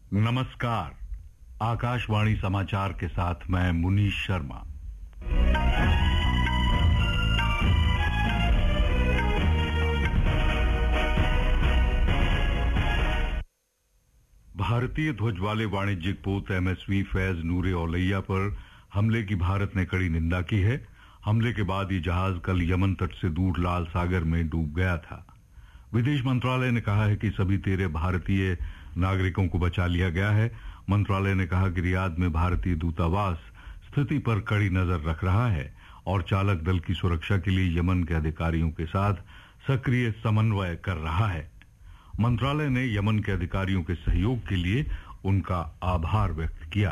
नमस्कार। आकाशवाणी समाचार के साथ मैं मुनीश शर्मा। भारतीय ध्वज वाले वाणिज्यिक पोत एमएसवी फैज नूरे औलैया पर हमले की भारत ने कड़ी निंदा की है। हमले के बाद ये जहाज कल यमन तट से दूर लाल सागर में डूब गया था। विदेश मंत्रालय ने कहा है कि सभी 13 भारतीय नागरिकों को बचा लिया गया है। मंत्रालय ने कहा कि रियाद में भारतीय दूतावास स्थिति पर कड़ी नजर रख रहा है और चालक दल की सुरक्षा के लिए यमन के अधिकारियों के साथ सक्रिय समन्वय कर रहा है। मंत्रालय ने यमन के अधिकारियों के सहयोग के लिए उनका आभार व्यक्त किया।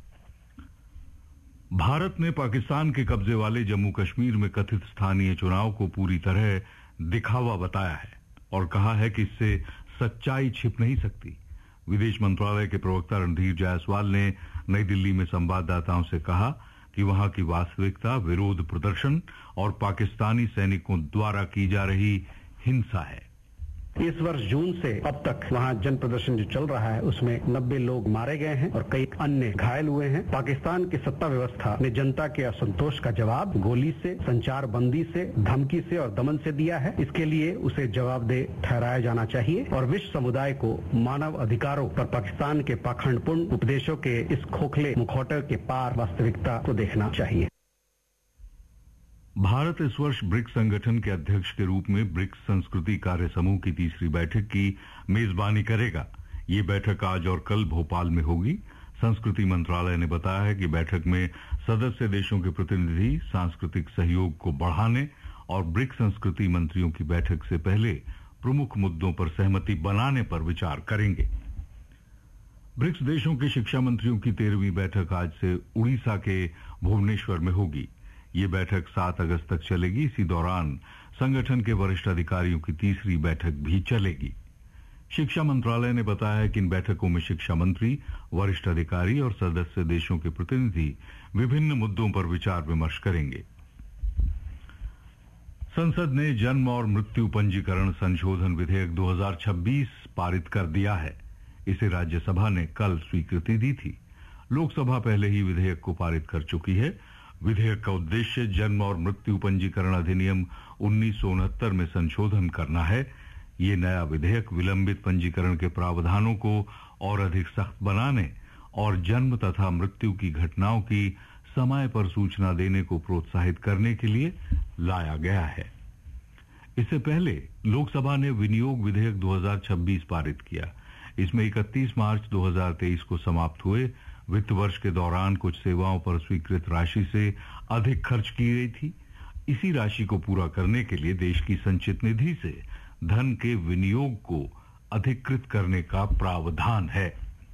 भारत ने पाकिस्तान के कब्जे वाले जम्मू कश्मीर में कथित स्थानीय चुनाव को पूरी तरह दिखावा बताया है और कहा है कि इससे सच्चाई छिप नहीं सकती। विदेश मंत्रालय के प्रवक्ता रणधीर जायसवाल ने नई दिल्ली में संवाददाताओं से कहा कि वहां की वास्तविकता विरोध प्रदर्शन और पाकिस्तानी सैनिकों द्वारा की जा रही हिंसा है। इस वर्ष जून से अब तक वहां जन प्रदर्शन जो चल रहा है उसमें 90 लोग मारे गए हैं और कई अन्य घायल हुए हैं। पाकिस्तान की सत्ता व्यवस्था ने जनता के असंतोष का जवाब गोली से, संचार बंदी से, धमकी से और दमन से दिया है। इसके लिए उसे जवाबदेह ठहराया जाना चाहिए और विश्व समुदाय को मानव अधिकारों पर पाकिस्तान के पाखंडपूर्ण उपदेशों के इस खोखले मुखौटे के पार वास्तविकता को देखना चाहिए। भारत इस वर्ष ब्रिक्स संगठन के अध्यक्ष के रूप में ब्रिक्स संस्कृति कार्य समूह की तीसरी बैठक की मेजबानी करेगा। ये बैठक आज और कल भोपाल में होगी। संस्कृति मंत्रालय ने बताया है कि बैठक में सदस्य देशों के प्रतिनिधि सांस्कृतिक सहयोग को बढ़ाने और ब्रिक्स संस्कृति मंत्रियों की बैठक से पहले प्रमुख मुद्दों पर सहमति बनाने पर विचार करेंगे। ब्रिक्स देशों के शिक्षा मंत्रियों की 13वीं बैठक आज से उड़ीसा के भुवनेश्वर में होगी। ये बैठक 7 अगस्त तक चलेगी। इसी दौरान संगठन के वरिष्ठ अधिकारियों की तीसरी बैठक भी चलेगी। शिक्षा मंत्रालय ने बताया है कि इन बैठकों में शिक्षा मंत्री, वरिष्ठ अधिकारी और सदस्य देशों के प्रतिनिधि विभिन्न मुद्दों पर विचार विमर्श करेंगे। संसद ने जन्म और मृत्यु पंजीकरण संशोधन विधेयक 2026 पारित कर दिया है। इसे राज्यसभा ने कल स्वीकृति दी थी। लोकसभा पहले ही विधेयक को पारित कर चुकी है। विधेयक का उद्देश्य जन्म और मृत्यु पंजीकरण अधिनियम 1969 में संशोधन करना है। ये नया विधेयक विलंबित पंजीकरण के प्रावधानों को और अधिक सख्त बनाने और जन्म तथा मृत्यु की घटनाओं की समय पर सूचना देने को प्रोत्साहित करने के लिए लाया गया है। इससे पहले लोकसभा ने विनियोग विधेयक 2026 पारित किया। इसमें 31 मार्च 2023 को समाप्त हुए वित्त वर्ष के दौरान कुछ सेवाओं पर स्वीकृत राशि से अधिक खर्च की गई थी। इसी राशि को पूरा करने के लिए देश की संचित निधि से धन के विनियोग को अधिकृत करने का प्रावधान है।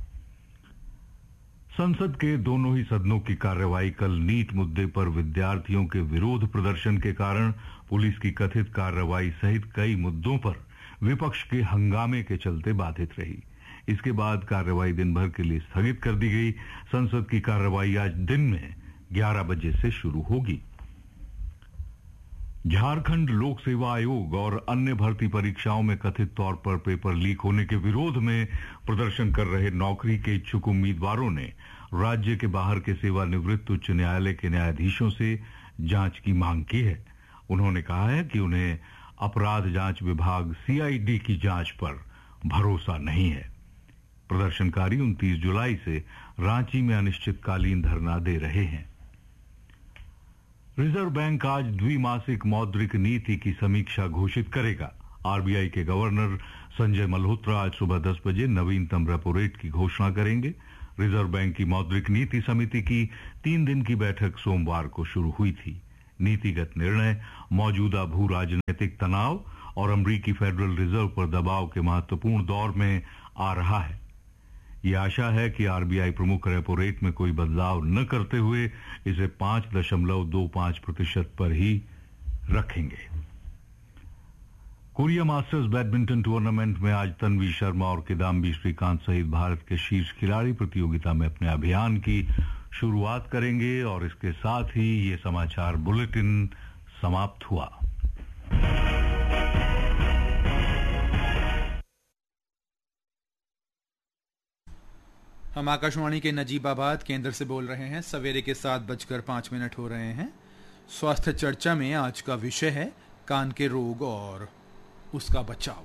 संसद के दोनों ही सदनों की कार्यवाही कल नीट मुद्दे पर विद्यार्थियों के विरोध प्रदर्शन के कारण पुलिस की कथित कार्रवाई सहित कई मुद्दों पर विपक्ष के हंगामे के चलते बाधित रही। इसके बाद कार्यवाही दिन भर के लिए स्थगित कर दी गई। संसद की कार्यवाही आज दिन में 11 बजे से शुरू होगी। झारखंड लोक सेवा आयोग और अन्य भर्ती परीक्षाओं में कथित तौर पर पेपर लीक होने के विरोध में प्रदर्शन कर रहे नौकरी के इच्छुक उम्मीदवारों ने राज्य के बाहर के सेवानिवृत्त उच्च न्यायालय के न्यायाधीशों से जांच की मांग की है। उन्होंने कहा है कि उन्हें अपराध जांच विभाग सीआईडी की जांच पर भरोसा नहीं है। प्रदर्शनकारी 29 जुलाई से रांची में अनिश्चितकालीन धरना दे रहे हैं। रिजर्व बैंक आज द्विमासिक मौद्रिक नीति की समीक्षा घोषित करेगा। आरबीआई के गवर्नर संजय मल्होत्रा आज सुबह 10 बजे नवीनतम रेपो रेट की घोषणा करेंगे। रिजर्व बैंक की मौद्रिक नीति समिति की 3 दिन की बैठक सोमवार को शुरू हुई थी। नीतिगत निर्णय मौजूदा भू राजनीतिक तनाव और अमरीकी फेडरल रिजर्व पर दबाव के महत्वपूर्ण दौर में आ रहा है। ये आशा है कि आरबीआई प्रमुख रेपो रेट में कोई बदलाव न करते हुए इसे 5.25% पर ही रखेंगे। कोरिया मास्टर्स बैडमिंटन टूर्नामेंट में आज तन्वी शर्मा और किदाम्बी श्रीकांत सहित भारत के शीर्ष खिलाड़ी प्रतियोगिता में अपने अभियान की शुरुआत करेंगे। और इसके साथ ही ये समाचार बुलेटिन समाप्त हुआ। हम आकाशवाणी के नजीबाबाद केंद्र से बोल रहे हैं। सवेरे के 7:05 हो रहे हैं। स्वास्थ्य चर्चा में आज का विषय है कान के रोग और उसका बचाव।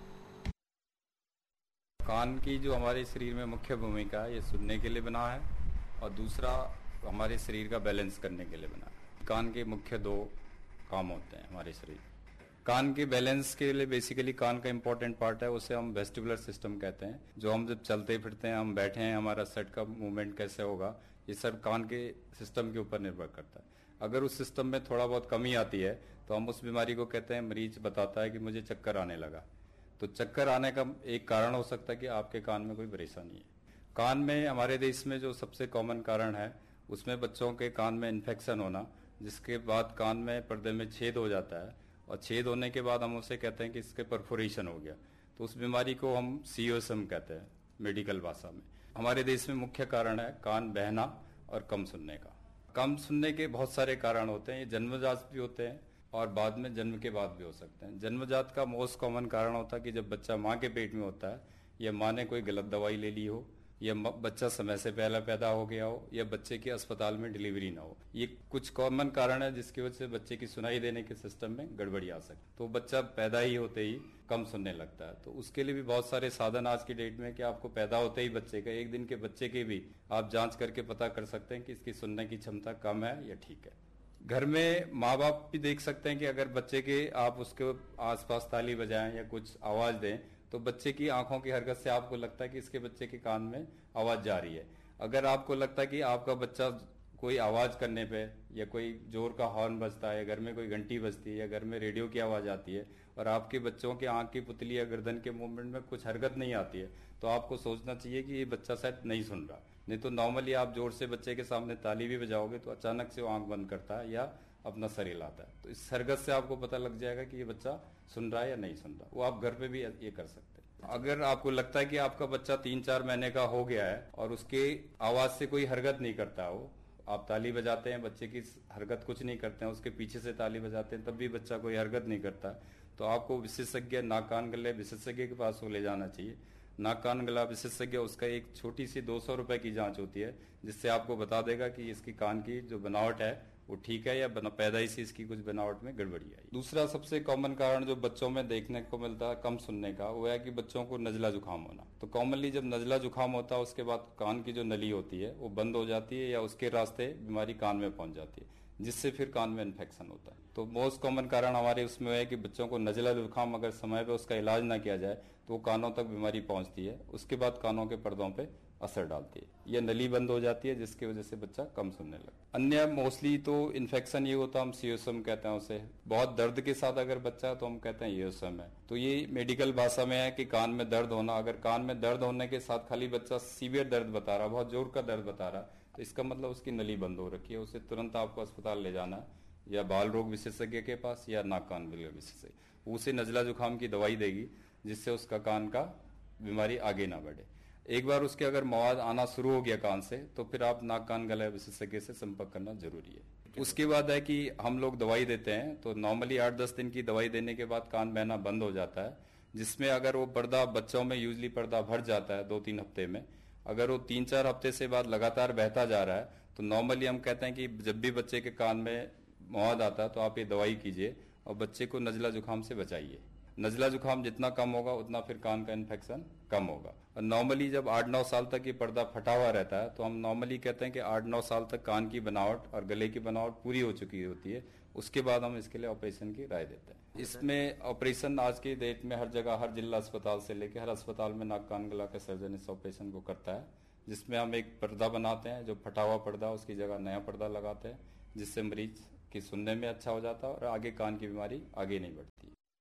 कान की जो हमारे शरीर में मुख्य भूमिका है, ये सुनने के लिए बना है और दूसरा हमारे शरीर का बैलेंस करने के लिए बना है। कान के मुख्य 2 काम होते हैं हमारे शरीर। कान के बैलेंस के लिए बेसिकली कान का इंपॉर्टेंट पार्ट है, उसे हम वेस्टिबुलर सिस्टम कहते हैं। जो हम जब चलते फिरते हैं, हम बैठे हैं, हमारा सेट का मूवमेंट कैसे होगा, ये सब कान के सिस्टम के ऊपर निर्भर करता है। अगर उस सिस्टम में थोड़ा बहुत कमी आती है तो हम उस बीमारी को कहते हैं, मरीज बताता है कि मुझे चक्कर आने लगा। तो चक्कर आने का एक कारण हो सकता है कि आपके कान में कोई परेशानी है। कान में हमारे देश में जो सबसे कॉमन कारण है, उसमें बच्चों के कान में इन्फेक्शन होना, जिसके बाद कान में पर्दे में छेद हो जाता है और छेद होने के बाद हम उसे कहते हैं कि इसके परफोरेशन हो गया। तो उस बीमारी को हम COSM कहते हैं मेडिकल भाषा में। हमारे देश में मुख्य कारण है कान बहना और कम सुनने का। कम सुनने के बहुत सारे कारण होते हैं। ये जन्मजात भी होते हैं और बाद में जन्म के बाद भी हो सकते हैं। जन्मजात का मोस्ट कॉमन कारण होता है कि जब बच्चा माँ के पेट में होता है, या माँ ने कोई गलत दवाई ले ली हो, या बच्चा समय से पहले पैदा हो गया हो, या बच्चे की अस्पताल में डिलीवरी ना हो। ये कुछ कॉमन कारण है जिसकी वजह से बच्चे की सुनाई देने के सिस्टम में गड़बड़ी आ सकती। तो बच्चा पैदा ही होते ही कम सुनने लगता है। तो उसके लिए भी बहुत सारे साधन आज की डेट में कि आपको पैदा होते ही बच्चे का, एक दिन के बच्चे के भी आप जांच करके पता कर सकते हैं कि इसकी सुनने की क्षमता कम है या ठीक है। घर में माँ बाप भी देख सकते हैं कि अगर बच्चे के आप उसके आसपास ताली बजाएं या कुछ आवाज दें, तो बच्चे की आंखों की हरकत से आपको लगता है कि इसके बच्चे के कान में आवाज जा रही है। अगर आपको लगता है कि आपका बच्चा कोई आवाज करने पे, या कोई जोर का हॉर्न बजता है, या घर में कोई घंटी बजती है, या घर में रेडियो की आवाज आती है, और आपके बच्चों के आंख की पुतली या गर्दन के मूवमेंट में कुछ हरकत नहीं आती है, तो आपको सोचना चाहिए कि ये बच्चा शायद नहीं सुन रहा। नहीं तो नॉर्मली आप जोर से बच्चे के सामने ताली भी बजाओगे तो अचानक से वो आंख बंद करता है या अपना सर हिलाता है। तो इस हरकत से आपको पता लग जाएगा कि ये बच्चा सुन रहा है या नहीं सुन रहा। वो आप घर पे भी ये कर सकते हैं। अगर आपको लगता है कि आपका बच्चा 3-4 महीने का हो गया है और उसके आवाज से कोई हरकत नहीं करता हो, आप ताली बजाते हैं, बच्चे की हरकत कुछ नहीं करते हैं, उसके पीछे से ताली बजाते हैं, तब भी बच्चा कोई हरकत नहीं करता, तो आपको विशेषज्ञ नाक कान गले विशेषज्ञ के पास ले जाना चाहिए। नाक कान गला विशेषज्ञ, उसका एक छोटी सी 200 रुपए की जांच होती है, जिससे आपको बता देगा कि इसकी कान की जो बनावट है वो ठीक है या पैदाइशी इसकी कुछ बनावट में गड़बड़ी आई। दूसरा सबसे कॉमन कारण जो बच्चों में देखने को मिलता है कम सुनने का, वो है कि बच्चों को नजला जुकाम होना। तो कॉमनली जब नजला जुकाम होता है, उसके बाद कान की जो नली होती है वो बंद हो जाती है या उसके रास्ते बीमारी कान में पहुंच जाती है, जिससे फिर कान में इन्फेक्शन होता है। तो मोस्ट कॉमन कारण हमारे उसमें है कि बच्चों को नजला जुकाम अगर समय पे उसका इलाज ना किया जाए तो वो कानों तक बीमारी पहुंचती है, उसके बाद कानों के पर्दों पे असर डालती है, यह नली बंद हो जाती है, जिसकी वजह से बच्चा कम सुनने लगता है। अन्य मोस्टली तो इन्फेक्शन ये होता है, हम COSM कहते हैं उसे। बहुत दर्द के साथ अगर बच्चा है तो हम कहते हैं EOSM है। तो ये मेडिकल भाषा में है कि कान में दर्द होना। अगर कान में दर्द होने के साथ खाली बच्चा सीवियर दर्द बता रहा, बहुत जोर का दर्द बता रहा, तो इसका मतलब उसकी नली बंद हो रखी है, उसे तुरंत आपको अस्पताल ले जाना है, या बाल रोग विशेषज्ञ के पास या नाक कान गले विशेषज्ञ। उसे नजला जुकाम की दवाई देगी जिससे उसका कान का बीमारी आगे ना बढ़े। एक बार उसके अगर मवाद आना शुरू हो गया कान से, तो फिर आप नाक कान गला विशेषज्ञ से संपर्क करना जरूरी है। उसके बाद है कि हम लोग दवाई देते हैं, तो नॉर्मली 8-10 दिन की दवाई देने के बाद कान बहना बंद हो जाता है, जिसमें अगर वो पर्दा बच्चों में यूजली पर्दा भर जाता है 2-3 हफ्ते में, अगर वो 3-4 हफ्ते से बाद लगातार बहता जा रहा है, तो नॉर्मली हम कहते हैं कि जब भी बच्चे के कान में मवाद आता है तो आप ये दवाई कीजिए और बच्चे को नजला जुकाम से बचाइए। नजला जुकाम जितना कम होगा उतना फिर कान का इन्फेक्शन कम होगा। और नॉर्मली जब 8-9 साल तक ये पर्दा फटा हुआ रहता है, तो हम नॉर्मली कहते हैं कि 8-9 साल तक कान की बनावट और गले की बनावट पूरी हो चुकी होती है, उसके बाद हम इसके लिए ऑपरेशन की राय देते हैं। इसमें ऑपरेशन आज की डेट में हर जगह, हर जिला अस्पताल से लेकर हर अस्पताल में नाक कान गला का सर्जन इस ऑपरेशन को करता है, जिसमें हम एक पर्दा बनाते हैं, जो फटा हुआ पर्दा, उसकी जगह नया पर्दा लगाते हैं, जिससे मरीज की सुनने में अच्छा हो जाता है और आगे कान की बीमारी आगे नहीं बढ़ती।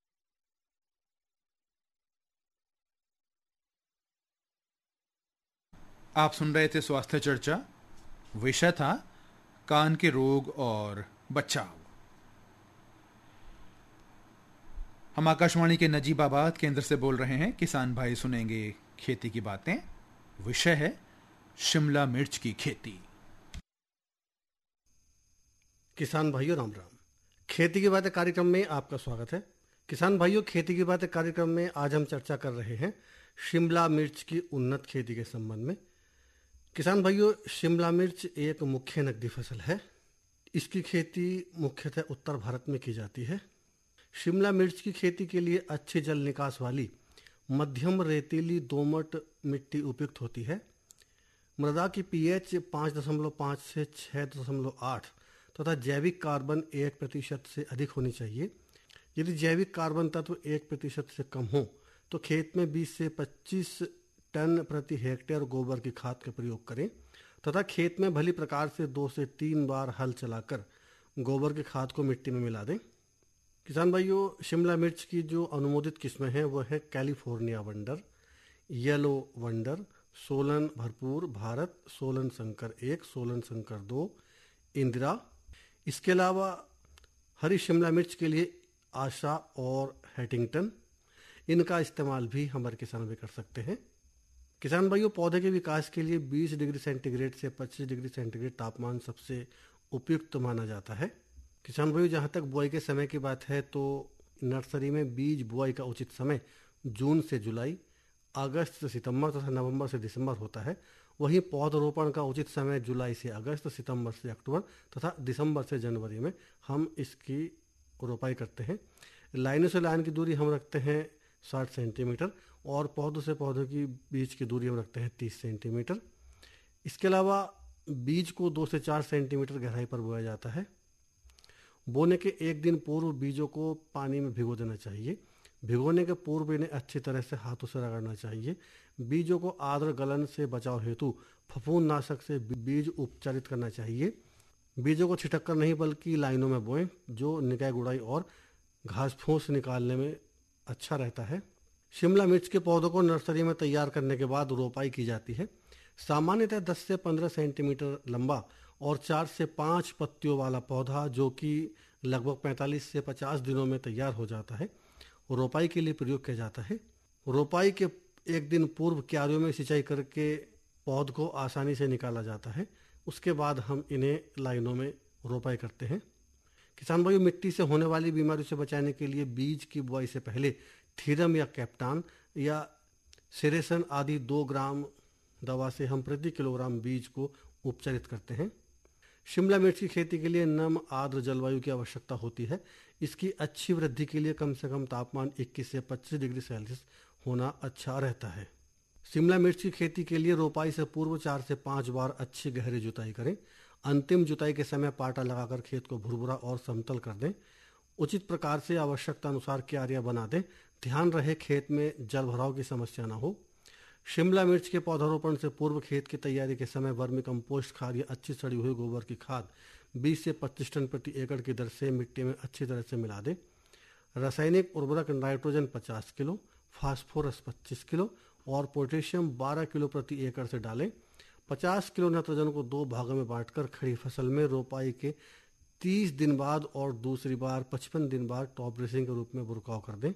आप सुन रहे थे स्वास्थ्य चर्चा। विषय था कान के रोग और बचाव। हम आकाशवाणी के नजीबाबाद केंद्र से बोल रहे हैं। किसान भाई सुनेंगे खेती की बातें। विषय है शिमला मिर्च की खेती। किसान भाइयों राम राम। खेती की बातें कार्यक्रम में आपका स्वागत है। किसान भाइयों, खेती की बातें कार्यक्रम में आज हम चर्चा कर रहे हैं शिमला मिर्च की उन्नत खेती के संबंध में। किसान भाइयों, शिमला मिर्च एक मुख्य नकदी फसल है। इसकी खेती मुख्यतः उत्तर भारत में की जाती है। शिमला मिर्च की खेती के लिए अच्छी जल निकास वाली मध्यम रेतीली दोमट मिट्टी उपयुक्त होती है। मृदा की पीएच 5.5 से 6.8 तथा जैविक कार्बन 1% से अधिक होनी चाहिए। यदि जैविक कार्बन तत्व 1% से कम हो तो खेत में 20 से 25 टन प्रति हेक्टेयर गोबर की खाद का प्रयोग करें तथा खेत में भली प्रकार से 2 से 3 बार हल चलाकर गोबर की खाद को मिट्टी में मिला दें। किसान भाइयों, शिमला मिर्च की जो अनुमोदित किस्में हैं वो है California wonder, yellow wonder, Solan भरपूर भारत, सोलन शंकर 1, सोलन शंकर 2, इंदिरा। इसके अलावा हरी शिमला मिर्च के लिए आशा और हैटिंगटन, इनका इस्तेमाल भी हमारे किसान भी कर सकते हैं। किसान भाइयों, पौधे के विकास के लिए 20 डिग्री सेंटीग्रेड से 25 डिग्री सेंटीग्रेड तापमान सबसे उपयुक्त माना जाता है। किसान भाइयों, जहाँ तक बुआई के समय की बात है तो नर्सरी में बीज बुआई का उचित समय जून से जुलाई, अगस्त से सितंबर तथा नवंबर से दिसंबर होता है। वहीं पौधरोपण का उचित समय जुलाई से अगस्त, सितंबर से अक्टूबर तथा दिसंबर से जनवरी में हम इसकी रोपाई करते हैं। लाइनों से लाइन की दूरी हम रखते हैं 60 सेंटीमीटर और पौधों से पौधों की बीच की दूरी हम रखते हैं 30 सेंटीमीटर। इसके अलावा बीज को 2 से 4 सेंटीमीटर गहराई पर बोया जाता है। बोने के एक दिन पूर्व बीजों को पानी में भिगो देना चाहिए। भिगोने के पूर्व इन्हें अच्छी तरह से हाथों से रगड़ना चाहिए। बीजों को आर्द्र गलन से बचाव हेतु फफूंदनाशक से बीज उपचारित करना चाहिए। बीजों को छिटक कर नहीं बल्कि लाइनों में बोएं, जो निकाय गुड़ाई और घास फूस निकालने में अच्छा रहता है। शिमला मिर्च के पौधों को नर्सरी में तैयार करने के बाद रोपाई की जाती है। सामान्यतः 10 से 15 सेंटीमीटर लंबा और 4 से 5 पत्तियों वाला पौधा जो कि लगभग 45 से 50 दिनों में तैयार हो जाता है, रोपाई के लिए प्रयोग किया जाता है। रोपाई के एक दिन पूर्व क्यारियों में सिंचाई करके पौध को आसानी से निकाला जाता है। उसके बाद हम इन्हें लाइनों में रोपाई करते हैं। किसान भाइयों, मिट्टी से होने वाली बीमारी से बचाने के लिए बीज की बुआई से पहले थीरम या कैप्टान या सेरेसन आदि 2 ग्राम दवा से हम प्रति किलोग्राम बीज को उपचारित करते हैं। शिमला मिर्च की खेती के लिए नम आर्द्र जलवायु की आवश्यकता होती है। इसकी अच्छी वृद्धि के लिए कम से कम तापमान 21 से 25 डिग्री सेल्सियस होना अच्छा रहता है। शिमला मिर्च की खेती के लिए रोपाई से पूर्व 4 से 5 बार अच्छी गहरी जुताई करें। अंतिम जुताई के समय पाटा लगाकर खेत को भुरभुरा और समतल कर दें। उचित प्रकार से आवश्यकता अनुसार क्यारियां बना दें। ध्यान रहे खेत में जल भराव की समस्या न हो। शिमला मिर्च के पौधारोपण से पूर्व खेत की तैयारी के समय वर्मी कंपोस्ट खाद या अच्छी सड़ी हुई गोबर की खाद 20 से 25 टन प्रति एकड़ की दर से मिट्टी में अच्छी तरह से मिला दें। रासायनिक उर्वरक नाइट्रोजन 50 किलो, फास्फोरस 25 किलो और पोटेशियम 12 किलो प्रति एकड़ से डालें। 50 किलो नाइट्रोजन को 2 भागों में बांटकर खड़ी फसल में रोपाई के 30 दिन बाद और दूसरी बार 55 दिन बाद टॉप ड्रेसिंग के रूप में बुरकाव कर दें।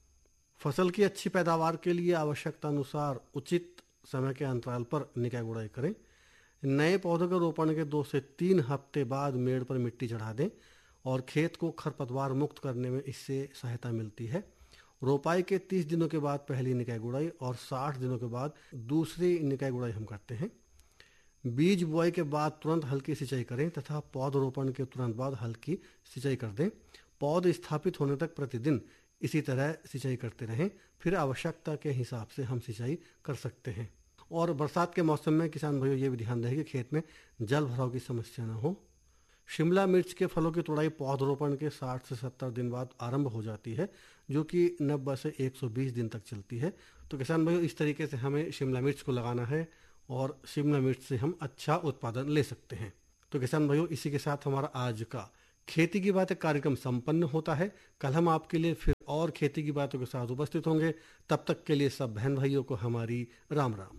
फसल की अच्छी पैदावार के लिए आवश्यकता अनुसार उचित समय के अंतराल पर निकाय गुड़ाई करें। नए पौधों के रोपण के 2 से 3 हफ्ते बाद मेड़ पर मिट्टी चढ़ा दें और खेत को खरपतवार मुक्त करने में इससे सहायता मिलती है। रोपाई के 30 दिनों के बाद पहली निकाय गुड़ाई और 60 दिनों के बाद दूसरी निकाय गुड़ाई हम करते हैं। बीज बुआई के बाद तुरंत हल्की सिंचाई करें तथा पौधरोपण के तुरंत बाद हल्की सिंचाई कर दें। पौध स्थापित होने तक प्रतिदिन इसी तरह सिंचाई करते रहें। फिर आवश्यकता के हिसाब से हम सिंचाई कर सकते हैं। और बरसात के मौसम में किसान भाइयों ये भी ध्यान रहे कि खेत में जल भराव की समस्या न हो। शिमला मिर्च के फलों की तुड़ाई पौधरोपण के 60 से 70 दिन बाद आरंभ हो जाती है, जो कि 90 से 120 दिन तक चलती है। तो किसान भाइयों, इस तरीके से हमें शिमला मिर्च को लगाना है और शिमला मिर्च से हम अच्छा उत्पादन ले सकते हैं। तो किसान भाइयों, इसी के साथ हमारा आज का खेती की बातें कार्यक्रम संपन्न होता है। कल हम आपके लिए फिर और खेती की बातों के साथ उपस्थित होंगे। तब तक के लिए सब बहन भाइयों को हमारी राम राम।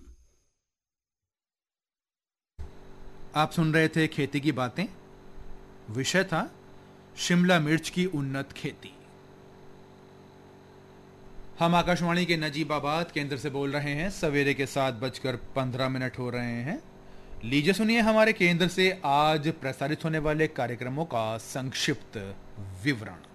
आप सुन रहे थे खेती की बातें। विषय था शिमला मिर्च की उन्नत खेती। हम आकाशवाणी के नजीबाबाद केंद्र से बोल रहे हैं। सवेरे के 7:15 हो रहे हैं। लीजिए सुनिए हमारे केंद्र से आज प्रसारित होने वाले कार्यक्रमों का संक्षिप्त विवरण।